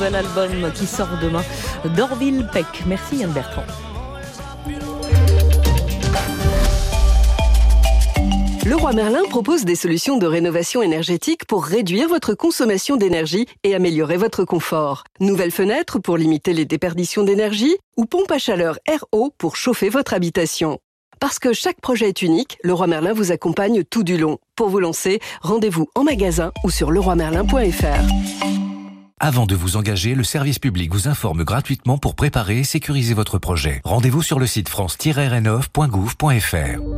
nouvel album qui sort demain d'Orville Peck. Merci Yann Bertrand. Leroy Merlin propose des solutions de rénovation énergétique pour réduire votre consommation d'énergie et améliorer votre confort. Nouvelles fenêtres pour limiter les déperditions d'énergie ou pompe à chaleur RO pour chauffer votre habitation. Parce que chaque projet est unique, Leroy Merlin vous accompagne tout du long. Pour vous lancer, rendez-vous en magasin ou sur leroymerlin.fr. Avant de vous engager, le service public vous informe gratuitement pour préparer et sécuriser votre projet. Rendez-vous sur le site france-rénov.gouv.fr.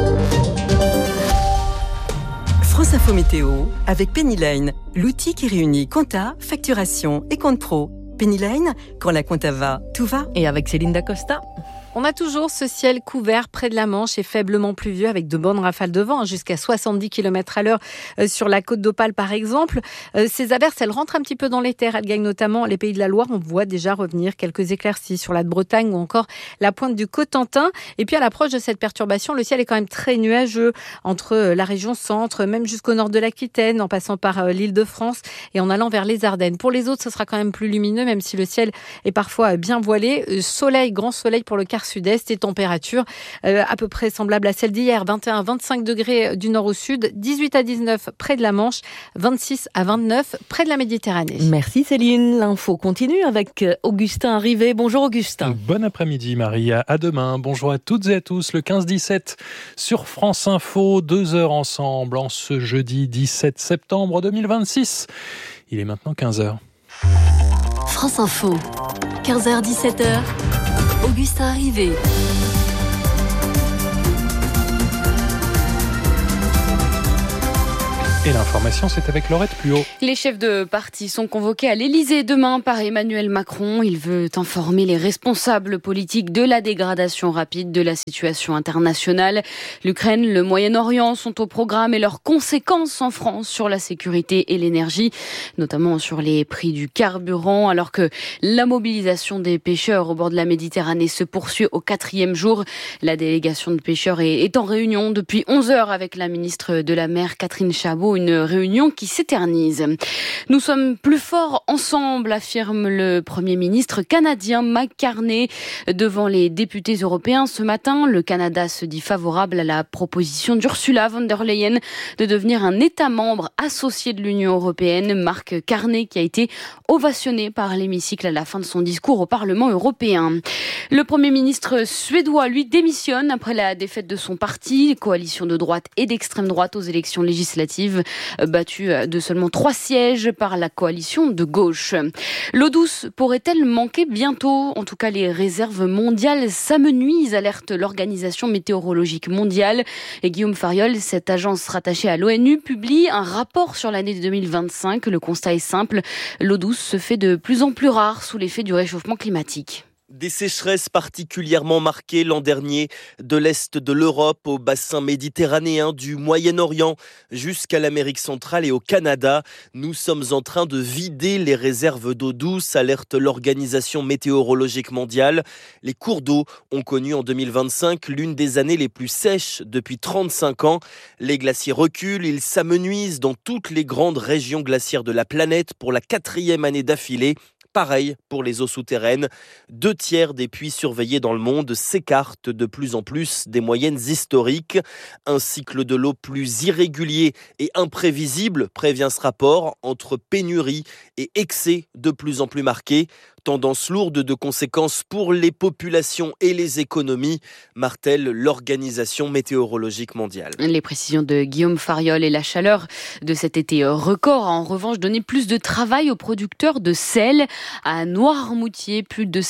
France Info Météo avec Penny Lane, l'outil qui réunit compta, facturation et compte pro. Penny Lane, quand la compta va, tout va. Et avec Céline Dacosta. On a toujours ce ciel couvert près de la Manche et faiblement pluvieux avec de bonnes rafales de vent, jusqu'à 70 km/h sur la côte d'Opale par exemple. Ces averses, elles rentrent un petit peu dans les terres. Elles gagnent notamment les Pays de la Loire. On voit déjà revenir quelques éclaircies sur la Bretagne ou encore la pointe du Cotentin. Et puis à l'approche de cette perturbation, le ciel est quand même très nuageux entre la région centre, même jusqu'au nord de l'Aquitaine, en passant par l'Île-de-France et en allant vers les Ardennes. Pour les autres, ce sera quand même plus lumineux, même si le ciel est parfois bien voilé. Soleil, grand soleil pour le quart sud-est et température à peu près semblable à celle d'hier, 21-25 degrés du nord au sud, 18 à 19 près de la Manche, 26 à 29 près de la Méditerranée. Merci Céline, l'info continue avec Augustin Rivet. Bonjour Augustin. Bon après-midi Marie, à demain. Bonjour à toutes et à tous, le 15-17 sur France Info, 2 heures ensemble en ce jeudi 17 septembre 2026. Il est maintenant 15h. France Info, 15h-17h. Augustin Rivet. Et l'information, c'est avec Laurette Pluot. Les chefs de parti sont convoqués à l'Élysée demain par Emmanuel Macron. Il veut informer les responsables politiques de la dégradation rapide de la situation internationale. L'Ukraine, le Moyen-Orient sont au programme et leurs conséquences en France sur la sécurité et l'énergie, notamment sur les prix du carburant, alors que la mobilisation des pêcheurs au bord de la Méditerranée se poursuit au 4e jour. La délégation de pêcheurs est en réunion depuis 11 heures avec la ministre de la Mer, Catherine Chabot. Une réunion qui s'éternise. Nous sommes plus forts ensemble, affirme le Premier ministre canadien Mike Carney devant les députés européens ce matin. Le Canada se dit favorable à la proposition d'Ursula von der Leyen de devenir un État membre associé de l'Union européenne. Mark Carney qui a été ovationné par l'hémicycle à la fin de son discours au Parlement européen. Le Premier ministre suédois, lui, démissionne après la défaite de son parti, coalition de droite et d'extrême droite aux élections législatives, battue de seulement 3 sièges par la coalition de gauche. L'eau douce pourrait-elle manquer bientôt ? En tout cas, les réserves mondiales s'amenuisent, alerte l'Organisation météorologique mondiale. Et Guillaume Fariol, cette agence rattachée à l'ONU, publie un rapport sur l'année 2025. Le constat est simple, l'eau douce se fait de plus en plus rare sous l'effet du réchauffement climatique. Des sécheresses particulièrement marquées l'an dernier, de l'Est de l'Europe au bassin méditerranéen, du Moyen-Orient jusqu'à l'Amérique centrale et au Canada. Nous sommes en train de vider les réserves d'eau douce, alerte l'Organisation météorologique mondiale. Les cours d'eau ont connu en 2025 l'une des années les plus sèches depuis 35 ans. Les glaciers reculent, ils s'amenuisent dans toutes les grandes régions glaciaires de la planète pour la 4e année d'affilée. Pareil pour les eaux souterraines. 2/3 des puits surveillés dans le monde s'écartent de plus en plus des moyennes historiques. Un cycle de l'eau plus irrégulier et imprévisible prévient ce rapport, entre pénurie et excès de plus en plus marqués. Tendance lourde de conséquences pour les populations et les économies, martèle l'Organisation météorologique mondiale. Les précisions de Guillaume Fariol et la chaleur de cet été record a en revanche donné plus de travail aux producteurs de sel. À Noirmoutier, plus de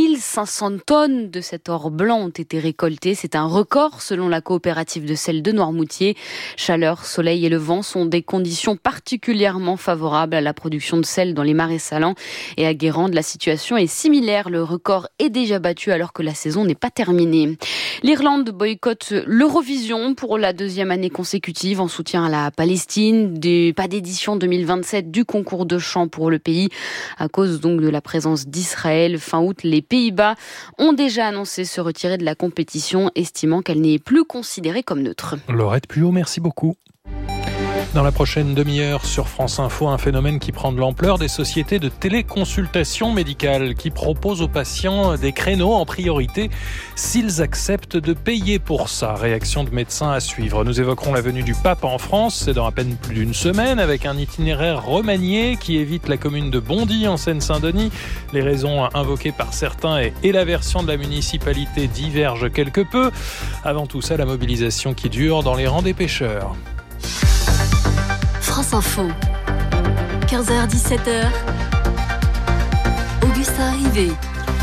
5500 tonnes de cet or blanc ont été récoltées. C'est un record selon la coopérative de sel de Noirmoutier. Chaleur, soleil et le vent sont des conditions particulièrement favorables à la production de sel dans les marais salants et à Guérande. La situation est similaire. Le record est déjà battu alors que la saison n'est pas terminée. L'Irlande boycotte l'Eurovision pour la 2e année consécutive en soutien à la Palestine. Pas d'édition 2027 du concours de chant pour le pays à cause donc de la présence d'Israël. Fin août, les Pays-Bas ont déjà annoncé se retirer de la compétition, estimant qu'elle n'est plus considérée comme neutre. Laurette Pluot, merci beaucoup. Dans la prochaine demi-heure sur France Info, un phénomène qui prend de l'ampleur, des sociétés de téléconsultation médicale qui proposent aux patients des créneaux en priorité s'ils acceptent de payer pour ça. Réaction de médecins à suivre. Nous évoquerons la venue du pape en France, c'est dans à peine plus d'une semaine, avec un itinéraire remanié qui évite la commune de Bondy en Seine-Saint-Denis. Les raisons invoquées par certains et la version de la municipalité divergent quelque peu. Avant tout ça, la mobilisation qui dure dans les rangs des pêcheurs. France Info, 15h-17h, Augustin Rivet.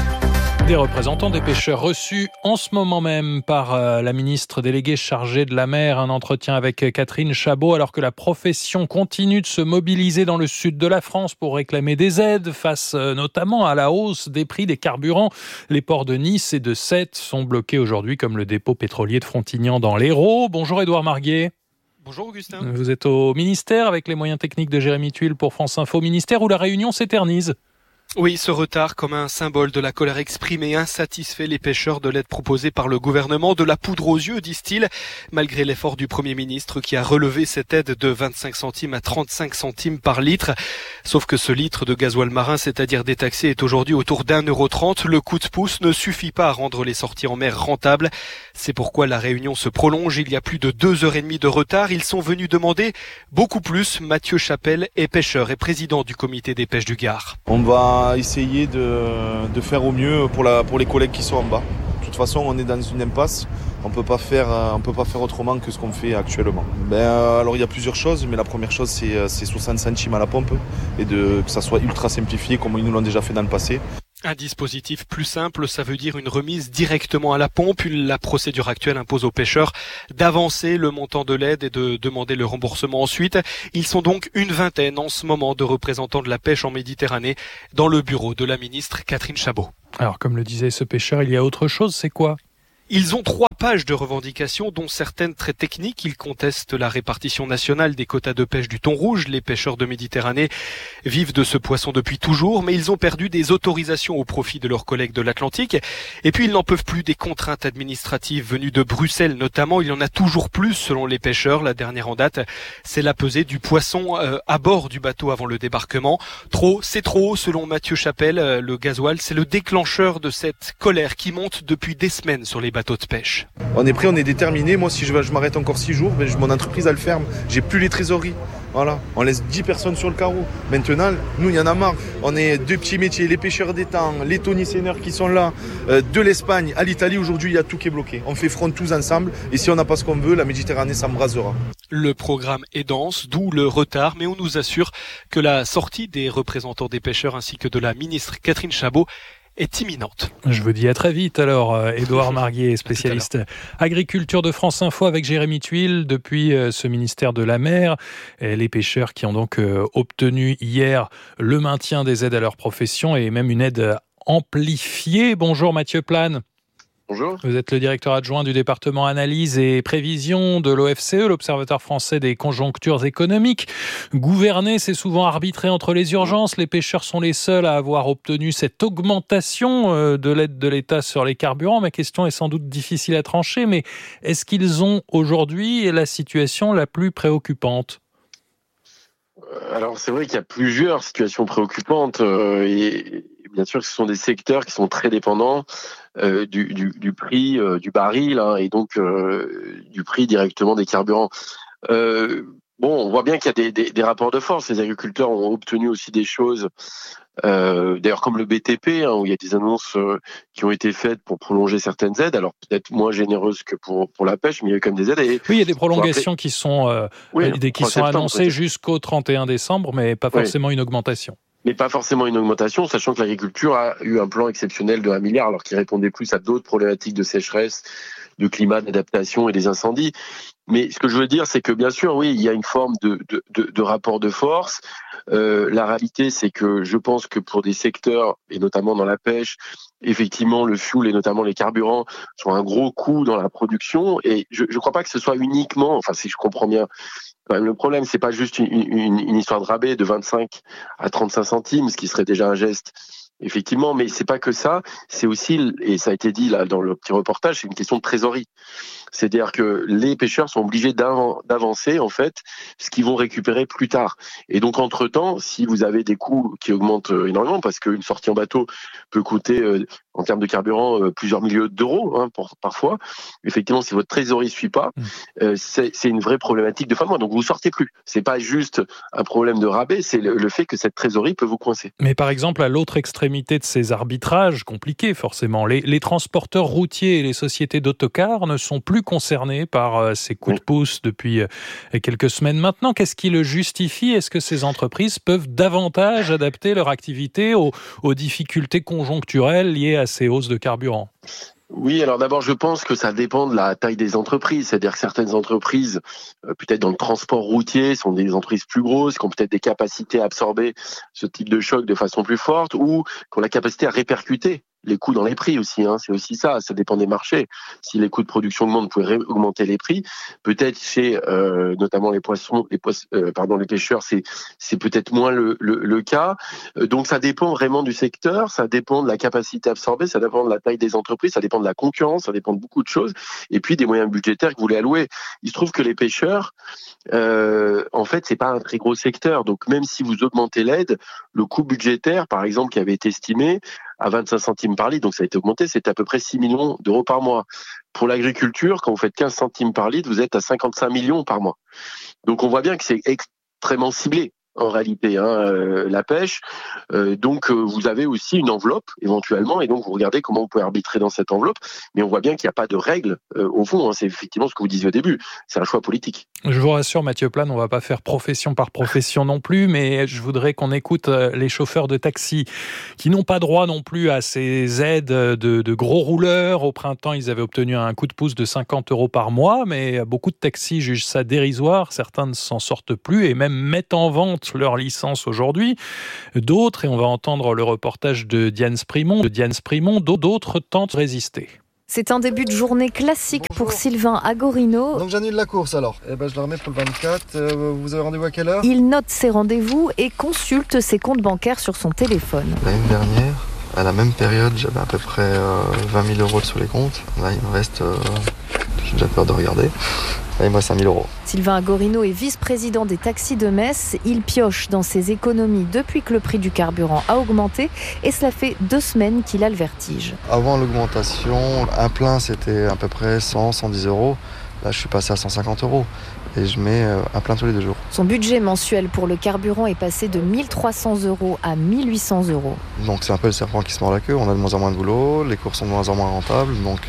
Des représentants des pêcheurs reçus en ce moment même par la ministre déléguée chargée de la mer. Un entretien avec Catherine Chabot alors que la profession continue de se mobiliser dans le sud de la France pour réclamer des aides face notamment à la hausse des prix des carburants. Les ports de Nice et de Sète sont bloqués aujourd'hui comme le dépôt pétrolier de Frontignan dans l'Hérault. Bonjour Édouard Marguet. Bonjour Augustin. Vous êtes au ministère avec les moyens techniques de Jérémy Tuile pour France Info. Ministère où la réunion s'éternise. Oui, ce retard comme un symbole de la colère exprimée insatisfait les pêcheurs de l'aide proposée par le gouvernement. De la poudre aux yeux, disent-ils, malgré l'effort du Premier ministre qui a relevé cette aide de 25 centimes à 35 centimes par litre. Sauf que ce litre de gasoil marin, c'est-à-dire détaxé, est aujourd'hui autour d'1,30 €. Le coup de pouce ne suffit pas à rendre les sorties en mer rentables. C'est pourquoi la réunion se prolonge. Il y a plus de 2h30 de retard. Ils sont venus demander beaucoup plus. Mathieu Chapelle est pêcheur et président du comité des pêches du Gard. On va essayer de faire au mieux pour les collègues qui sont en bas. De toute façon, on est dans une impasse. On peut pas faire autrement que ce qu'on fait actuellement. Alors il y a plusieurs choses, mais la première chose c'est 60 centimes à la pompe et que ça soit ultra simplifié comme ils nous l'ont déjà fait dans le passé. Un dispositif plus simple, ça veut dire une remise directement à la pompe. La procédure actuelle impose aux pêcheurs d'avancer le montant de l'aide et de demander le remboursement ensuite. Ils sont donc une vingtaine en ce moment de représentants de la pêche en Méditerranée dans le bureau de la ministre Catherine Chabot. Alors comme le disait ce pêcheur, il y a autre chose, c'est quoi ? Ils ont 3 pages de revendications, dont certaines très techniques. Ils contestent la répartition nationale des quotas de pêche du thon rouge. Les pêcheurs de Méditerranée vivent de ce poisson depuis toujours, mais ils ont perdu des autorisations au profit de leurs collègues de l'Atlantique. Et puis ils n'en peuvent plus des contraintes administratives venues de Bruxelles notamment. Il y en a toujours plus selon les pêcheurs. La dernière en date, c'est la pesée du poisson à bord du bateau avant le débarquement. Trop, c'est trop, selon Mathieu Chapelle. Le gasoil, c'est le déclencheur de cette colère qui monte depuis des semaines sur les bateaux de pêche. On est prêt, on est déterminé. Moi, si je m'arrête encore 6 jours, mon entreprise, elle ferme. J'ai plus les trésoreries. Voilà, on laisse 10 personnes sur le carreau. Maintenant, nous, il y en a marre. On est 2 petits métiers, les pêcheurs d'étang, les tonniers-seineurs qui sont là, de l'Espagne à l'Italie. Aujourd'hui, il y a tout qui est bloqué. On fait front tous ensemble. Et si on n'a pas ce qu'on veut, la Méditerranée s'embrasera. Le programme est dense, d'où le retard. Mais on nous assure que la sortie des représentants des pêcheurs ainsi que de la ministre Catherine Chabot est imminente. Je vous dis à très vite alors, Édouard Marguet, spécialiste agriculture de France Info avec Jérémy Tuile depuis ce ministère de la Mer. Et les pêcheurs qui ont donc obtenu hier le maintien des aides à leur profession et même une aide amplifiée. Bonjour Mathieu Plane. Bonjour. Vous êtes le directeur adjoint du département analyse et prévision de l'OFCE, l'Observatoire français des conjonctures économiques. Gouverner, c'est souvent arbitrer entre les urgences. Les pêcheurs sont les seuls à avoir obtenu cette augmentation de l'aide de l'État sur les carburants. Ma question est sans doute difficile à trancher, mais est-ce qu'ils ont aujourd'hui la situation la plus préoccupante ? Alors c'est vrai qu'il y a plusieurs situations préoccupantes et bien sûr ce sont des secteurs qui sont très dépendants du prix du baril et donc du prix directement des carburants. On voit bien qu'il y a des rapports de force. Les agriculteurs ont obtenu aussi des choses, d'ailleurs comme le BTP, où il y a des annonces qui ont été faites pour prolonger certaines aides, alors peut-être moins généreuses que pour la pêche, mais il y a quand même des aides. Et oui, il y a des prolongations qui sont annoncées jusqu'au 31 décembre, mais pas forcément une augmentation. Mais pas forcément une augmentation, sachant que l'agriculture a eu un plan exceptionnel de 1 milliard, alors qu'il répondait plus à d'autres problématiques de sécheresse, de climat, d'adaptation et des incendies. Mais ce que je veux dire, c'est que bien sûr, oui, il y a une forme de rapport de force. La réalité, c'est que je pense que pour des secteurs, et notamment dans la pêche, effectivement, le fuel et notamment les carburants sont un gros coût dans la production. Et je ne crois pas que ce soit uniquement, enfin si je comprends bien, quand même, le problème, c'est pas juste une histoire de rabais de 25 à 35 centimes, ce qui serait déjà un geste, effectivement, mais c'est pas que ça, c'est aussi, et ça a été dit là dans le petit reportage, c'est une question de trésorerie. C'est-à-dire que les pêcheurs sont obligés d'avancer en fait ce qu'ils vont récupérer plus tard. Et donc entre-temps, si vous avez des coûts qui augmentent énormément, parce qu'une sortie en bateau peut coûter en termes de carburant plusieurs milliers d'euros parfois, effectivement, si votre trésorerie ne suit pas, c'est une vraie problématique de fin de mois. Donc vous sortez plus. C'est pas juste un problème de rabais, c'est le fait que cette trésorerie peut vous coincer. Mais par exemple, à l'autre extrémité de ces arbitrages, compliqués forcément, les transporteurs routiers et les sociétés d'autocars ne sont plus concernés par ces coups de pouce depuis quelques semaines maintenant. Qu'est-ce qui le justifie ? Est-ce que ces entreprises peuvent davantage adapter leur activité aux difficultés conjoncturelles liées à ces hausses de carburant ? Oui, alors d'abord, je pense que ça dépend de la taille des entreprises. C'est-à-dire que certaines entreprises, peut-être dans le transport routier, sont des entreprises plus grosses, qui ont peut-être des capacités à absorber ce type de choc de façon plus forte, ou qui ont la capacité à répercuter les coûts dans les prix aussi. C'est aussi ça dépend des marchés. Si les coûts de production augmentent, vous pouvez augmenter les prix. Peut-être chez notamment les pêcheurs, c'est peut-être moins le cas. Donc ça dépend vraiment du secteur, ça dépend de la capacité à absorber, ça dépend de la taille des entreprises, ça dépend de la concurrence, ça dépend de beaucoup de choses, et puis des moyens budgétaires que vous voulez allouer. Il se trouve que les pêcheurs, en fait, c'est pas un très gros secteur. Donc même si vous augmentez l'aide, le coût budgétaire, par exemple, qui avait été estimé à 25 centimes par litre, donc ça a été augmenté, c'était à peu près 6 millions d'euros par mois. Pour l'agriculture, quand vous faites 15 centimes par litre, vous êtes à 55 millions par mois. Donc on voit bien que c'est extrêmement ciblé en réalité, la pêche. Donc vous avez aussi une enveloppe éventuellement, et donc vous regardez comment vous pouvez arbitrer dans cette enveloppe, mais on voit bien qu'il n'y a pas de règles au fond. C'est effectivement ce que vous disiez au début, c'est un choix politique. Je vous rassure, Mathieu Plane, on ne va pas faire profession par profession non plus, mais je voudrais qu'on écoute les chauffeurs de taxi qui n'ont pas droit non plus à ces aides de gros rouleurs. Au printemps, ils avaient obtenu un coup de pouce de 50 € par mois, mais beaucoup de taxis jugent ça dérisoire. Certains ne s'en sortent plus et même mettent en vente leur licence aujourd'hui. D'autres, et on va entendre le reportage de Diane Sprimont, d'autres tentent de résister. C'est un début de journée classique pour Sylvain Agorino. Donc j'annule la course alors. Je la remets pour le 24. Vous avez rendez-vous à quelle heure ? Il note ses rendez-vous et consulte ses comptes bancaires sur son téléphone. L'année dernière, à la même période, j'avais à peu près 20 000 € sur les comptes. Là, il me reste... j'ai déjà peur de regarder. Là, il me reste 5 000 €. Sylvain Agorino est vice-président des taxis de Metz. Il pioche dans ses économies depuis que le prix du carburant a augmenté et cela fait 2 semaines qu'il a le vertige. Avant l'augmentation, un plein c'était à peu près 100-110 €. Là, je suis passé à 150 € et je mets un plein tous les 2 jours. Son budget mensuel pour le carburant est passé de 1 300 € à 1 800 €. Donc c'est un peu le serpent qui se mord la queue. On a de moins en moins de boulot, les courses sont de moins en moins rentables. Donc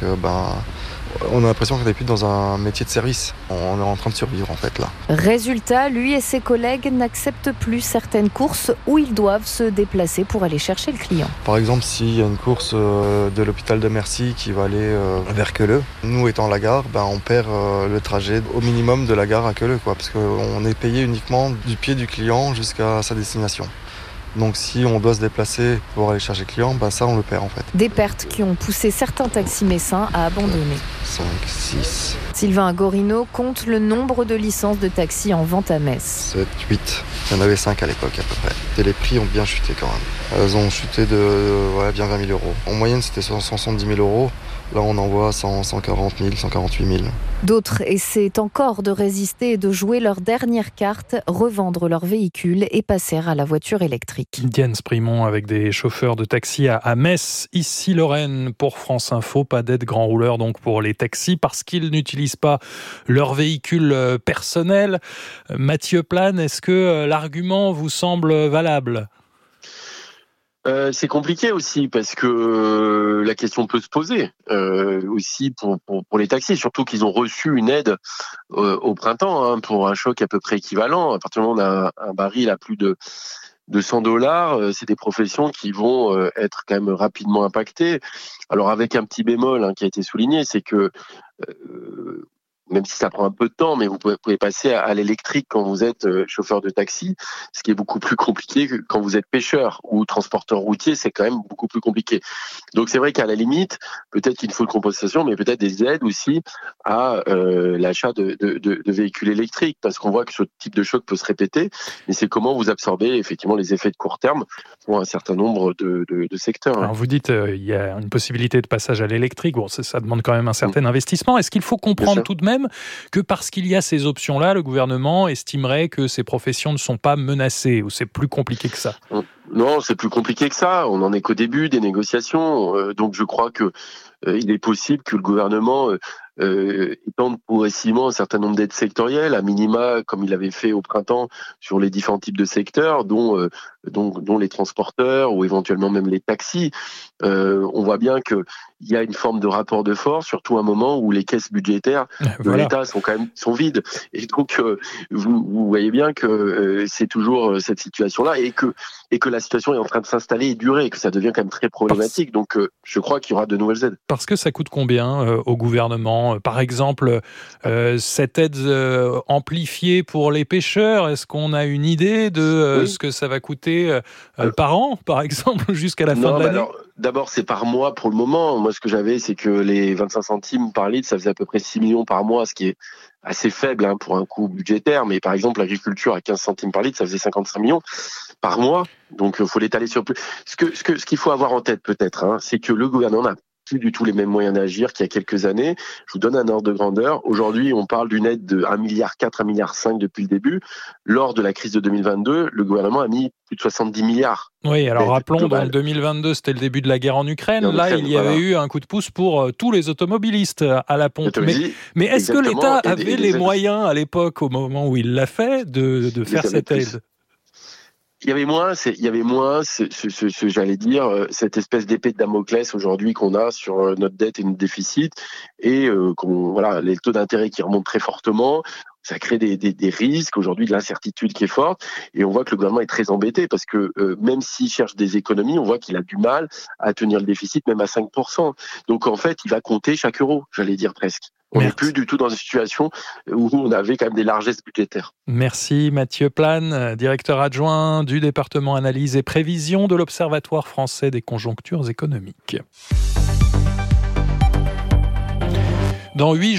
on a l'impression qu'on n'est plus dans un métier de service. On est en train de survivre en fait là. Résultat, lui et ses collègues n'acceptent plus certaines courses où ils doivent se déplacer pour aller chercher le client. Par exemple, s'il y a une course de l'hôpital de Mercy qui va aller vers Queuleux, nous étant la gare, on perd le trajet au minimum de la gare à Queuleux, parce qu'on est payé uniquement du pied du client jusqu'à sa destination. Donc si on doit se déplacer pour aller chercher le client, ça on le perd en fait. Des pertes qui ont poussé certains taxis messins à abandonner. 5, 6. Sylvain Agorino compte le nombre de licences de taxi en vente à Metz. 7, 8. Il y en avait 5 à l'époque à peu près. Et les prix ont bien chuté quand même. Elles ont chuté de bien 20 000 €. En moyenne c'était 170 000 €. Là on envoie 140 000, 148 000. D'autres essaient encore de résister et de jouer leur dernière carte, revendre leur véhicule et passer à la voiture électrique. Diane Sprimont avec des chauffeurs de taxi à Metz, ici Lorraine pour France Info. Pas d'aide grand rouleur donc pour les taxis parce qu'ils n'utilisent pas leur véhicule personnel. Mathieu Plane, est-ce que l'argument vous semble valable ? C'est compliqué aussi parce que la question peut se poser aussi pour les taxis, surtout qu'ils ont reçu une aide au printemps pour un choc à peu près équivalent. À partir du moment où on a un baril à plus de 100 $, c'est des professions qui vont être quand même rapidement impactées. Alors avec un petit bémol qui a été souligné, c'est que même si ça prend un peu de temps, mais vous pouvez passer à l'électrique quand vous êtes chauffeur de taxi, ce qui est beaucoup plus compliqué que quand vous êtes pêcheur ou transporteur routier, c'est quand même beaucoup plus compliqué. Donc c'est vrai qu'à la limite, peut-être qu'il faut une compensation, mais peut-être des aides aussi à l'achat de véhicules électriques, parce qu'on voit que ce type de choc peut se répéter, mais c'est comment vous absorbez effectivement les effets de court terme pour un certain nombre de secteurs. Alors vous dites il y a une possibilité de passage à l'électrique, bon, ça demande quand même un certain investissement. Est-ce qu'il faut comprendre tout de même que parce qu'il y a ces options-là, le gouvernement estimerait que ces professions ne sont pas menacées, ou c'est plus compliqué que ça? Non, c'est plus compliqué que ça. On n'en est qu'au début des négociations. Donc je crois que il est possible que le gouvernement étende progressivement un certain nombre d'aides sectorielles, à minima, comme il avait fait au printemps, sur les différents types de secteurs, dont les transporteurs ou éventuellement même les taxis. On voit bien qu'il y a une forme de rapport de force, surtout à un moment où les caisses budgétaires de l'État sont vides. Et donc, vous voyez bien que c'est toujours cette situation-là et que la situation est en train de s'installer et durer, et que ça devient quand même très problématique. Donc, je crois qu'il y aura de nouvelles aides. Parce que ça coûte combien au gouvernement? Par exemple, cette aide amplifiée pour les pêcheurs, est-ce qu'on a une idée de ce que ça va coûter par an, par exemple, jusqu'à la fin de l'année? D'abord, c'est par mois pour le moment. Moi, ce que j'avais, c'est que les 25 centimes par litre, ça faisait à peu près 6 millions par mois, ce qui est assez faible pour un coût budgétaire. Mais par exemple, l'agriculture à 15 centimes par litre, ça faisait 55 millions par mois. Donc, il faut l'étaler sur plus. Ce qu'il faut avoir en tête, peut-être, c'est que le gouvernement n'a plus du tout les mêmes moyens d'agir qu'il y a quelques années. Je vous donne un ordre de grandeur. Aujourd'hui, on parle d'une aide de 1,4 milliard, 1,5 milliard depuis le début. Lors de la crise de 2022, le gouvernement a mis plus de 70 milliards. Oui, alors rappelons, en 2022, c'était le début de la guerre en Ukraine. Là, il y avait eu un coup de pouce pour tous les automobilistes à la pompe. Mais est-ce que l'État avait les moyens à l'époque, au moment où il l'a fait, de faire cette aide ? Il y avait moins, j'allais dire, cette espèce d'épée de Damoclès aujourd'hui qu'on a sur notre dette et notre déficit, et les taux d'intérêt qui remontent très fortement. Ça crée des risques, aujourd'hui de l'incertitude qui est forte, et on voit que le gouvernement est très embêté parce que même s'il cherche des économies, on voit qu'il a du mal à tenir le déficit même à 5%. Donc en fait, il va compter chaque euro, j'allais dire presque. On n'est plus du tout dans une situation où on avait quand même des largesses budgétaires. Merci Mathieu Plane, directeur adjoint du département analyse et prévision de l'Observatoire français des conjonctures économiques. Dans 8